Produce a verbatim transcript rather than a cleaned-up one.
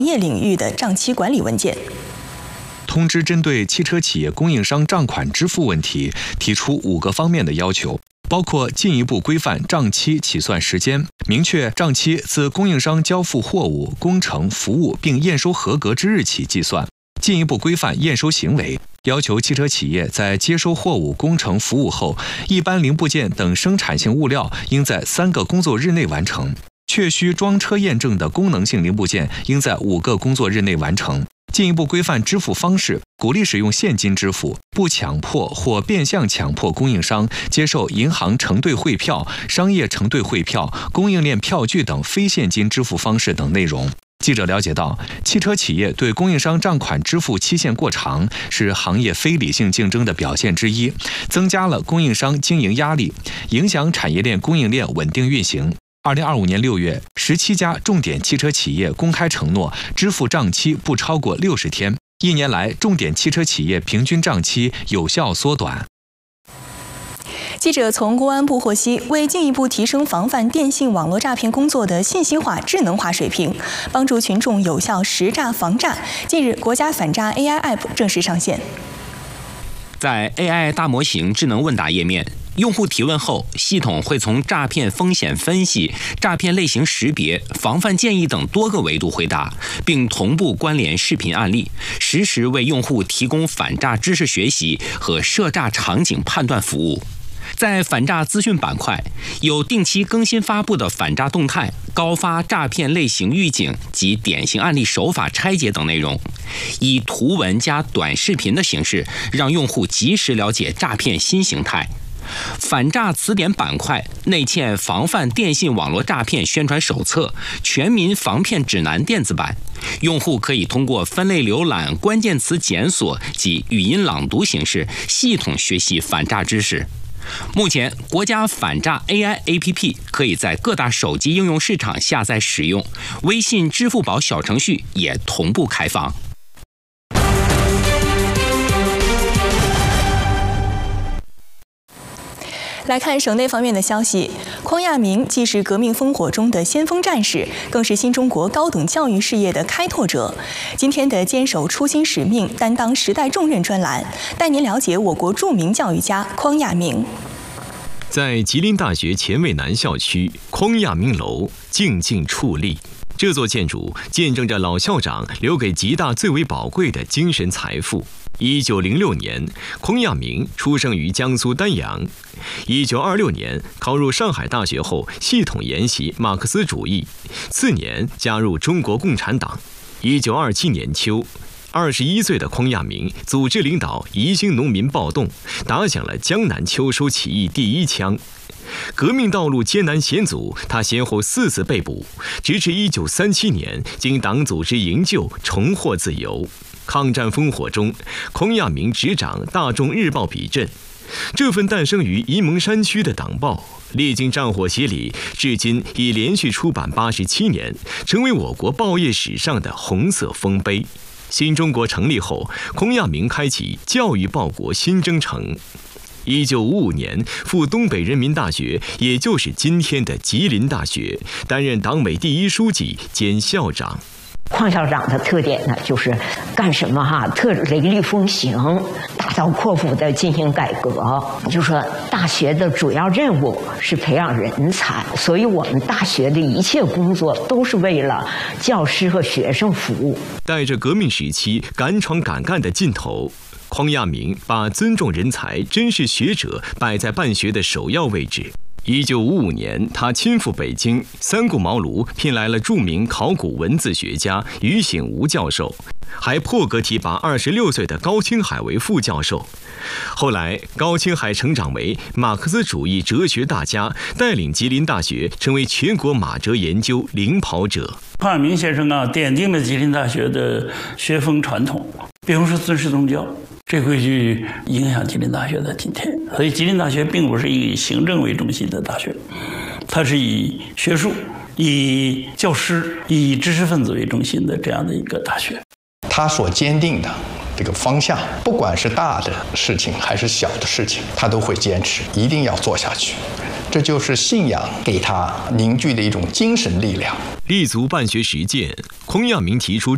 业领域的账期管理文件。 通知针对汽车企业供应商账款支付问题，提出五个方面的要求，包括进一步规范账期起算时间，明确账期自供应商交付货物、工程、服务并验收合格之日起计算；进一步规范验收行为，要求汽车企业在接收货物、工程、服务后，一般零部件等生产性物料应在三个工作日内完成，确需装车验证的功能性零部件应在五个工作日内完成。进一步规范支付方式，鼓励使用现金支付，不强迫或变相强迫供应商接受银行承兑汇票、商业承兑汇票、供应链票据等非现金支付方式等内容。记者了解到，汽车企业对供应商账款支付期限过长是行业非理性竞争的表现之一，增加了供应商经营压力，影响产业链供应链稳定运行。二零二五年六月，十七家重点汽车企业公开承诺支付账期不超过六十天。一年来，重点汽车企业平均账期有效缩短。 记者从公安部获悉，为进一步提升防范电信网络诈骗工作的信息化、智能化水平，帮助群众有效识诈防诈，近日国家反诈 A I App 正式上线。 在 A I 大模型智能问答页面，用户提问后，系统会从诈骗风险分析、诈骗类型识别、防范建议等多个维度回答，并同步关联视频案例，实时为用户提供反诈知识学习和涉诈场景判断服务。在反诈资讯板块，有定期更新发布的反诈动态、高发诈骗类型预警及典型案例手法拆解等内容，以图文加短视频的形式，让用户及时了解诈骗新形态。反诈词典板块内嵌防范电信网络诈骗宣传手册、全民防骗指南电子版，用户可以通过分类浏览、关键词检索及语音朗读形式，系统学习反诈知识。目前，国家反诈 A I A P P 可以在各大手机应用市场下载使用，微信、支付宝小程序也同步开放。 来看省内方面的消息，匡亚明既是革命烽火中的先锋战士，更是新中国高等教育事业的开拓者。今天的坚守初心使命、担当时代重任专栏，带您了解我国著名教育家匡亚明。 在吉林大学前卫南校区，匡亚明楼静静矗立。这座建筑见证着老校长留给吉大最为宝贵的精神财富。一九零六年，匡亚明出生于江苏丹阳。一九二六年考入上海大学后，系统研习马克思主义。次年加入中国共产党。一九二七年秋，二十一岁的匡亚明组织领导宜兴农民暴动，打响了江南秋收起义第一枪。革命道路艰难险阻，他先后四次被捕，直至一九三七年经党组织营救重获自由。抗战烽火中，匡亚明执掌《大众日报》笔阵。这份诞生于沂蒙山区的党报，历经战火洗礼，至今已连续出版八十七年，成为我国报业史上的红色丰碑。新中国成立后，匡亚明开启教育报国新征程。一九五五年赴东北人民大学，也就是今天的吉林大学，担任党委第一书记兼校长。 匡校长的特点呢，就是干什么哈，特雷厉风行，大刀阔斧的进行改革。就说大学的主要任务是培养人才，所以我们大学的一切工作都是为了教师和学生服务。 带着革命时期敢闯敢干的劲头，匡亚明把尊重人才、珍视学者摆在办学的首要位置。一九五五年，他亲赴北京，三顾茅庐聘来了著名考古文字学家于醒吾教授，还破格提拔二十六岁的高青海为副教授。后来，高青海成长为马克思主义哲学大家，带领吉林大学成为全国马哲研究领跑者。 匡亚明先生啊，奠定了吉林大学的学风传统，比如说尊师重教，这会去影响吉林大学的今天。所以吉林大学并不是以行政为中心的大学，它是以学术、以教师、以知识分子为中心的这样的一个大学。 他所坚定的这个方向，不管是大的事情还是小的事情，他都会坚持，一定要做下去。这就是信仰给他凝聚的一种精神力量。 立足办学实践，匡亚明提出